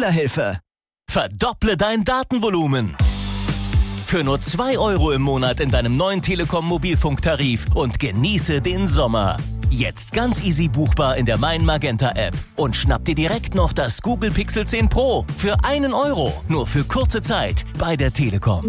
Fehlerhilfe. Verdopple dein Datenvolumen. Für nur 2 € im Monat in deinem neuen Telekom-Mobilfunktarif und genieße den Sommer. Jetzt ganz easy buchbar in der Mein Magenta App. Und schnapp dir direkt noch das Google Pixel 10 Pro für 1 €. Nur für kurze Zeit bei der Telekom.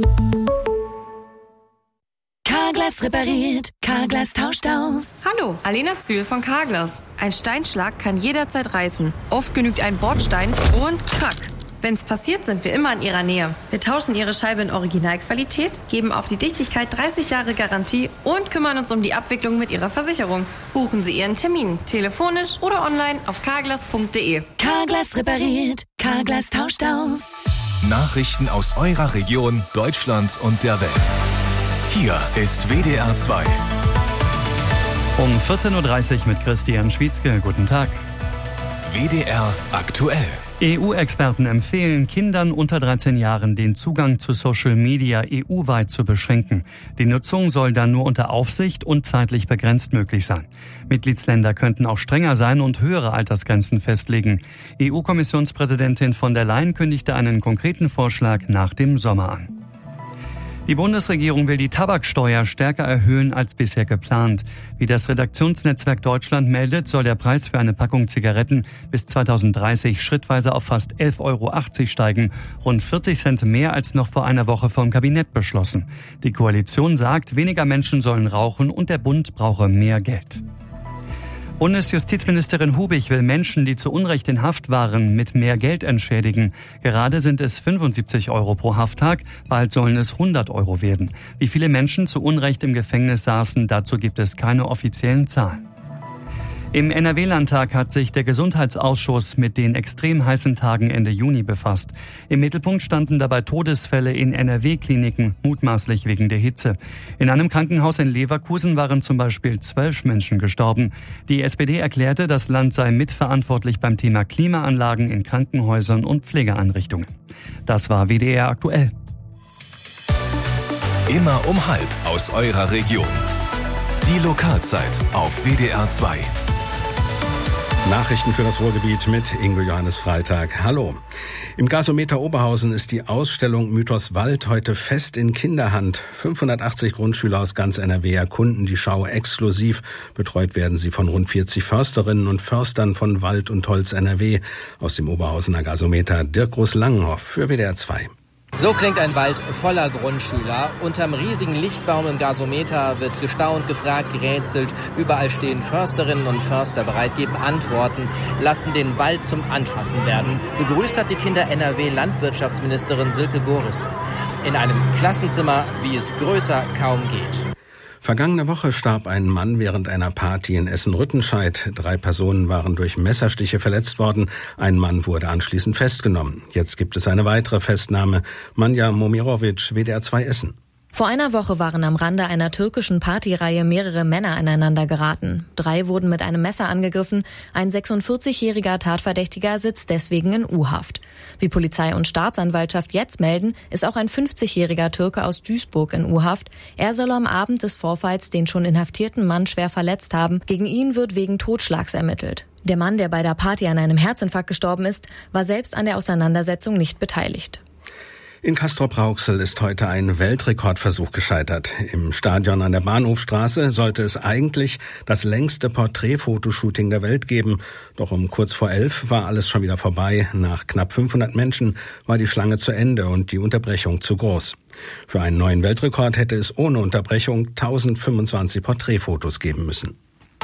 Carglass repariert, Carglass tauscht aus. Hallo, Alena Zühl von Carglass. Ein Steinschlag kann jederzeit reißen. Oft genügt ein Bordstein und krack. Wenn's passiert, sind wir immer in Ihrer Nähe. Wir tauschen Ihre Scheibe in Originalqualität, geben auf die Dichtigkeit 30 Jahre Garantie und kümmern uns um die Abwicklung mit Ihrer Versicherung. Buchen Sie Ihren Termin, telefonisch oder online auf carglass.de. Carglass repariert, Carglass tauscht aus. Nachrichten aus eurer Region, Deutschland und der Welt. Hier ist WDR 2. Um 14.30 Uhr mit Christian Schwietzke. Guten Tag. WDR aktuell. EU-Experten empfehlen, Kindern unter 13 Jahren den Zugang zu Social Media EU-weit zu beschränken. Die Nutzung soll dann nur unter Aufsicht und zeitlich begrenzt möglich sein. Mitgliedsländer könnten auch strenger sein und höhere Altersgrenzen festlegen. EU-Kommissionspräsidentin von der Leyen kündigte einen konkreten Vorschlag nach dem Sommer an. Die Bundesregierung will die Tabaksteuer stärker erhöhen als bisher geplant. Wie das Redaktionsnetzwerk Deutschland meldet, soll der Preis für eine Packung Zigaretten bis 2030 schrittweise auf fast 11,80 € steigen. Rund 40 Cent mehr als noch vor einer Woche vom Kabinett beschlossen. Die Koalition sagt, weniger Menschen sollen rauchen und der Bund brauche mehr Geld. Bundesjustizministerin Hubig will Menschen, die zu Unrecht in Haft waren, mit mehr Geld entschädigen. Gerade sind es 75 € pro Hafttag, bald sollen es 100 € werden. Wie viele Menschen zu Unrecht im Gefängnis saßen, dazu gibt es keine offiziellen Zahlen. Im NRW-Landtag hat sich der Gesundheitsausschuss mit den extrem heißen Tagen Ende Juni befasst. Im Mittelpunkt standen dabei Todesfälle in NRW-Kliniken, mutmaßlich wegen der Hitze. In einem Krankenhaus in Leverkusen waren zum Beispiel 12 Menschen gestorben. Die SPD erklärte, das Land sei mitverantwortlich beim Thema Klimaanlagen in Krankenhäusern und Pflegeeinrichtungen. Das war WDR aktuell. Immer um 12:30 aus eurer Region. Die Lokalzeit auf WDR 2. Nachrichten für das Ruhrgebiet mit Ingo Johannes Freitag. Hallo. Im Gasometer Oberhausen ist die Ausstellung Mythos Wald heute fest in Kinderhand. 580 Grundschüler aus ganz NRW erkunden die Schau exklusiv. Betreut werden sie von rund 40 Försterinnen und Förstern von Wald und Holz NRW. Aus dem Oberhausener Gasometer Dirk Groß-Langenhoff für WDR 2. So klingt ein Wald voller Grundschüler. Unterm riesigen Lichtbaum im Gasometer wird gestaunt, gefragt, gerätselt. Überall stehen Försterinnen und Förster bereit, geben Antworten, lassen den Wald zum Anfassen werden. Begrüßt hat die Kinder NRW-Landwirtschaftsministerin Silke Gorissen. In einem Klassenzimmer, wie es größer kaum geht. Vergangene Woche starb ein Mann während einer Party in Essen-Rüttenscheid. 3 Personen waren durch Messerstiche verletzt worden. Ein Mann wurde anschließend festgenommen. Jetzt gibt es eine weitere Festnahme. Manja Momirovic, WDR 2 Essen. Vor einer Woche waren am Rande einer türkischen Partyreihe mehrere Männer aneinander geraten. 3 wurden mit einem Messer angegriffen. Ein 46-jähriger Tatverdächtiger sitzt deswegen in U-Haft. Wie Polizei und Staatsanwaltschaft jetzt melden, ist auch ein 50-jähriger Türke aus Duisburg in U-Haft. Er soll am Abend des Vorfalls den schon inhaftierten Mann schwer verletzt haben. Gegen ihn wird wegen Totschlags ermittelt. Der Mann, der bei der Party an einem Herzinfarkt gestorben ist, war selbst an der Auseinandersetzung nicht beteiligt. In Castrop-Rauxel ist heute ein Weltrekordversuch gescheitert. Im Stadion an der Bahnhofstraße sollte es eigentlich das längste Porträtfotoshooting der Welt geben. Doch um kurz vor 11 war alles schon wieder vorbei. Nach knapp 500 Menschen war die Schlange zu Ende und die Unterbrechung zu groß. Für einen neuen Weltrekord hätte es ohne Unterbrechung 1025 Porträtfotos geben müssen.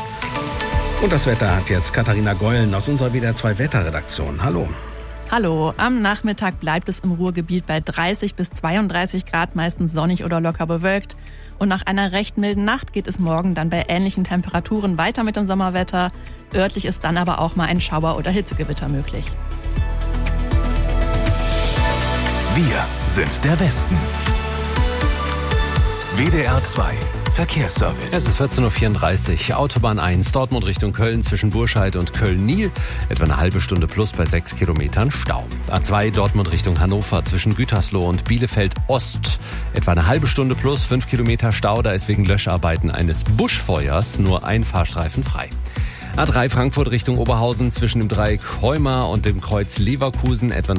Und das Wetter hat jetzt Katharina Geulen aus unserer WDR 2 Wetterredaktion. Hallo. Hallo, am Nachmittag bleibt es im Ruhrgebiet bei 30 bis 32 Grad, meistens sonnig oder locker bewölkt. Und nach einer recht milden Nacht geht es morgen dann bei ähnlichen Temperaturen weiter mit dem Sommerwetter. Örtlich ist dann aber auch mal ein Schauer- oder Hitzegewitter möglich. Wir sind der Westen. WDR 2 Verkehrsservice. Es ist 14.34 Uhr. Autobahn 1, Dortmund Richtung Köln zwischen Burscheid und Köln-Nil. Etwa eine halbe Stunde plus bei 6 Kilometern Stau. A2 Dortmund Richtung Hannover zwischen Gütersloh und Bielefeld Ost. Etwa eine halbe Stunde plus 5 Kilometer Stau. Da ist wegen Löscharbeiten eines Buschfeuers nur ein Fahrstreifen frei. A3 Frankfurt Richtung Oberhausen zwischen dem Dreieck Heuma und dem Kreuz Leverkusen etwa